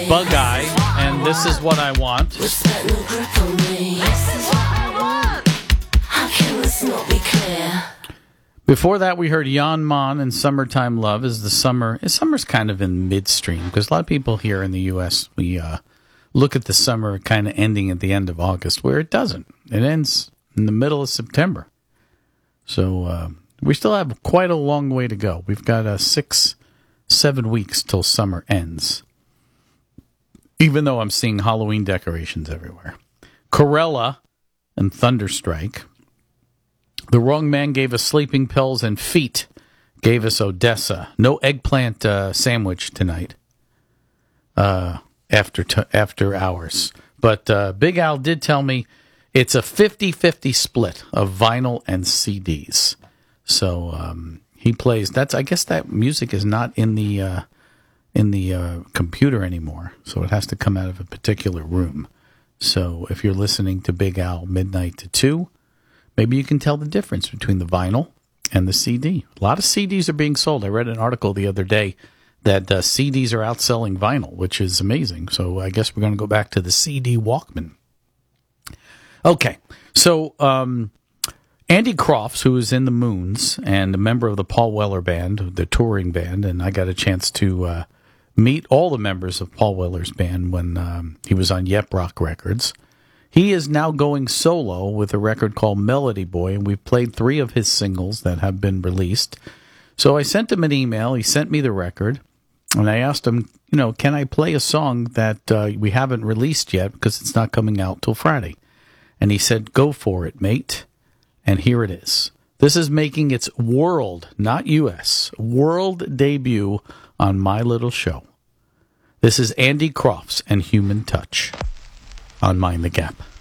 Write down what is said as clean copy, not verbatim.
Bug Eye, and This Is What I Want. This is what I want. How can this not be clear? Before that, we heard Jan Mon and Summertime Love. Summer's kind of in midstream, because a lot of people here in the U.S., we look at the summer kind of ending at the end of August, where it doesn't. It ends in the middle of September. So we still have quite a long way to go. We've got 6-7 weeks till summer ends, even though I'm seeing Halloween decorations everywhere. Corella and Thunderstrike. The Wrong Man gave us Sleeping Pills, and Feet gave us Odessa. No eggplant sandwich tonight after hours. But Big Al did tell me it's a 50-50 split of vinyl and CDs. So he plays. I guess that music is not in the computer anymore, so it has to come out of a particular room. So if you're listening to Big Al midnight to 2, maybe you can tell the difference between the vinyl and the CD. A lot of CDs are being sold. I read an article the other day that CDs are outselling vinyl, which is amazing. So I guess we're going to go back to the CD Walkman. Okay, so Andy Crofts, who is in the Moons and a member of the Paul Weller Band, the touring band, and I got a chance to meet all the members of Paul Weller's band when he was on Yep Rock Records. He is now going solo with a record called Melody Boy, and we've played 3 of his singles that have been released. So I sent him an email. He sent me the record, and I asked him, can I play a song that we haven't released yet because it's not coming out till Friday? And he said, go for it, mate. And here it is. This is making its world, not U.S., world debut on my little show. This is Andy Crofts and Human Touch on Mind the Gap.